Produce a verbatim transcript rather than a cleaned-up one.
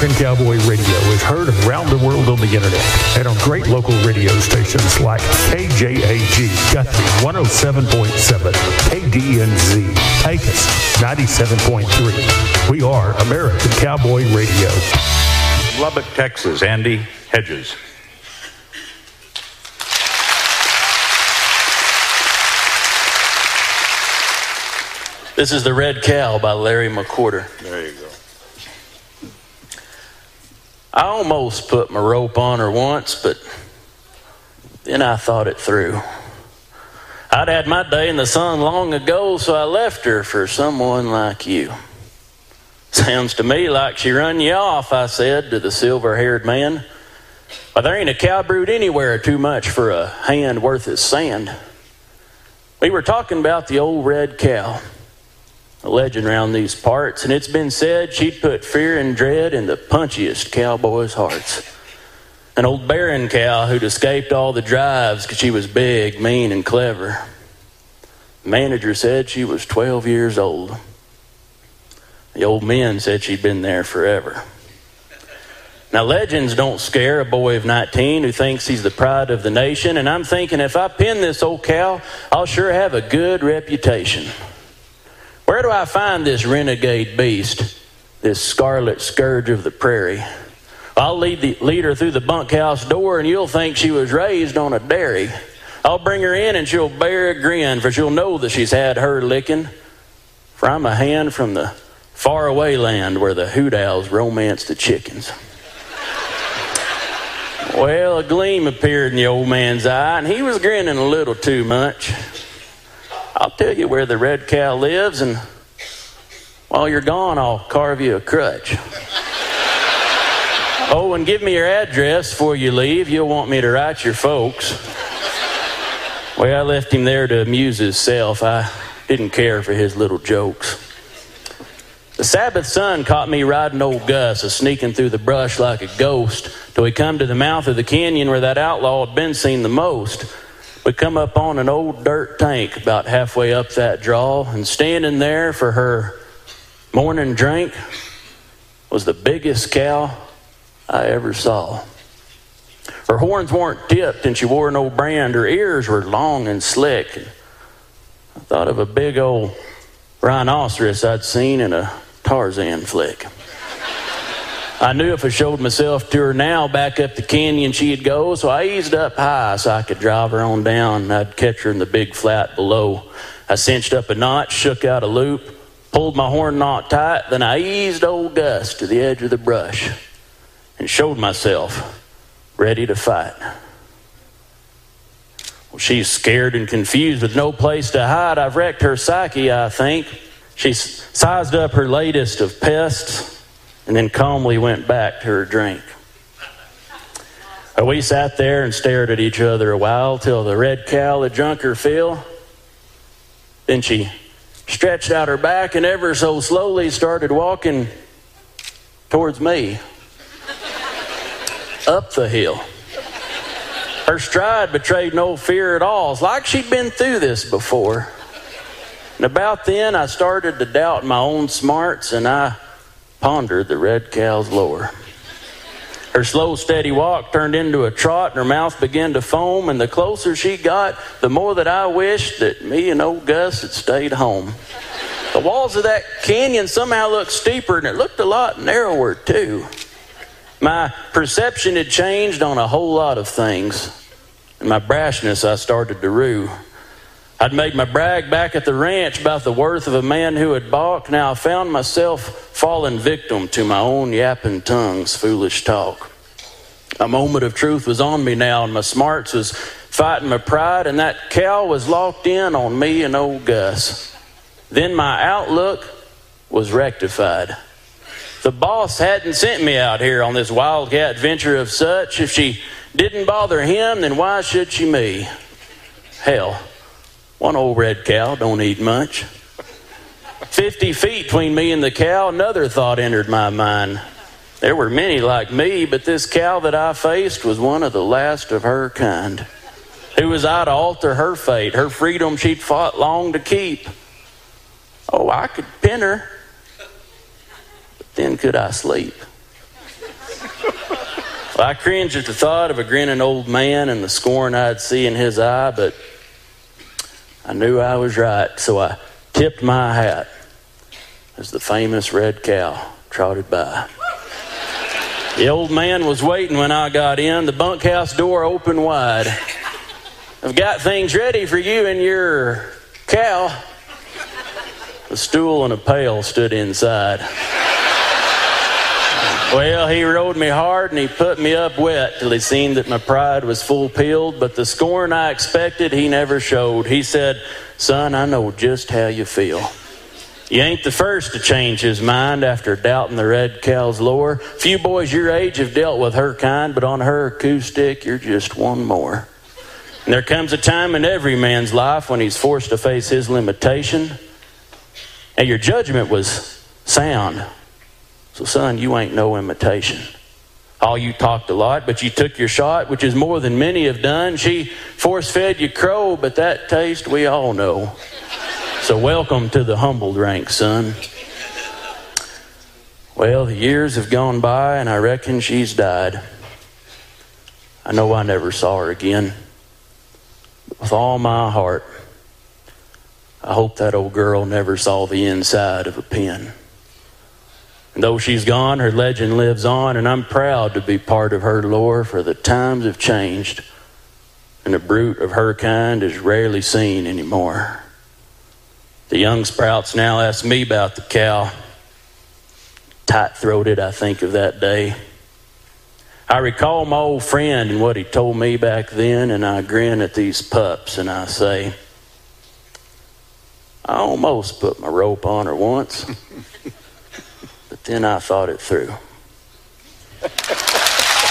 American Cowboy Radio is heard around the world on the internet and on great local radio stations like K J A G Guthrie one oh seven point seven, K D N Z Pecos ninety-seven point three. We are American Cowboy Radio. Lubbock, Texas, Andy Hedges. This is The Red Cow by Larry McWhorter. There you go. I almost put my rope on her once, but then I thought it through. I'd had my day in the sun long ago, so I left her for someone like you. Sounds to me like she run you off, I said to the silver-haired man. But there ain't a cow brood anywhere too much for a hand worth its sand. We were talking about the old red cow, a legend around these parts, and it's been said she'd put fear and dread in the punchiest cowboys' hearts. An old barren cow who'd escaped all the drives because she was big, mean, and clever. The manager said she was twelve years old. The old men said she'd been there forever. Now, legends don't scare a boy of nineteen who thinks he's the pride of the nation, and I'm thinking if I pin this old cow, I'll sure have a good reputation. Where do I find this renegade beast, this scarlet scourge of the prairie? I'll lead, the, lead her through the bunkhouse door, and you'll think she was raised on a dairy. I'll bring her in, and she'll bear a grin, for she'll know that she's had her licking. For I'm a hand from the faraway land where the hoot owls romance the chickens. Well, a gleam appeared in the old man's eye, and he was grinning a little too much. I'll tell you where the red cow lives, and while you're gone, I'll carve you a crutch. Oh, and give me your address before you leave. You'll want me to write your folks. Well, I left him there to amuse himself. I didn't care for his little jokes. The Sabbath sun caught me riding old Gus, a sneaking through the brush like a ghost, till we come to the mouth of the canyon where that outlaw had been seen the most. We come up on an old dirt tank about halfway up that draw, and standing there for her morning drink was the biggest cow I ever saw. Her horns weren't tipped, and she wore an old brand. Her ears were long and slick. I thought of a big old rhinoceros I'd seen in a Tarzan flick. I knew if I showed myself to her now, back up the canyon she'd go, so I eased up high so I could drive her on down, and I'd catch her in the big flat below. I cinched up a notch, shook out a loop, pulled my horn knot tight, then I eased old Gus to the edge of the brush and showed myself ready to fight. Well, she's scared and confused with no place to hide. I've wrecked her psyche, I think. She sized up her latest of pests and then calmly went back to her drink. We sat there and stared at each other a while till the red cow had drunk her fill. Then she stretched out her back and ever so slowly started walking towards me up the hill. Her stride betrayed no fear at all. It's like she'd been through this before. And about then I started to doubt my own smarts, and I pondered the red cow's lore. Her slow, steady walk turned into a trot, and her mouth began to foam, and the closer she got, the more that I wished that me and old Gus had stayed home. The walls of that canyon somehow looked steeper, and it looked a lot narrower, too. My perception had changed on a whole lot of things, and my brashness I started to rue. I'd made my brag back at the ranch about the worth of a man who had balked. Now I found myself falling victim to my own yapping tongue's foolish talk. A moment of truth was on me now, and my smarts was fighting my pride, and that cow was locked in on me and old Gus. Then my outlook was rectified. The boss hadn't sent me out here on this wildcat venture of such. If she didn't bother him, then why should she me? Hell, one old red cow don't eat much. Fifty feet between me and the cow, another thought entered my mind. There were many like me, but this cow that I faced was one of the last of her kind. Who was I to alter her fate, her freedom she'd fought long to keep? Oh, I could pin her, but then could I sleep? Well, I cringed at the thought of a grinning old man and the scorn I'd see in his eye, but I knew I was right, so I tipped my hat as the famous red cow trotted by. The old man was waiting when I got in. The bunkhouse door opened wide. I've got things ready for you and your cow. A stool and a pail stood inside. Well, he rode me hard and he put me up wet till he seen that my pride was full peeled, but the scorn I expected he never showed. He said, "Son, I know just how you feel. You ain't the first to change his mind after doubting the red cow's lore. Few boys your age have dealt with her kind, but on her acoustic, you're just one more. And there comes a time in every man's life when he's forced to face his limitation. And your judgment was sound. So, son, you ain't no imitation. All you talked a lot, but you took your shot, which is more than many have done. She force-fed you crow, but that taste we all know. So welcome to the humbled ranks, son." Well, the years have gone by, and I reckon she's died. I know I never saw her again. But with all my heart, I hope that old girl never saw the inside of a pen. And though she's gone, her legend lives on, and I'm proud to be part of her lore, for the times have changed, and a brute of her kind is rarely seen anymore. The young sprouts now ask me about the cow. Tight-throated, I think of that day. I recall my old friend and what he told me back then, and I grin at these pups and I say, I almost put my rope on her once, but then I thought it through.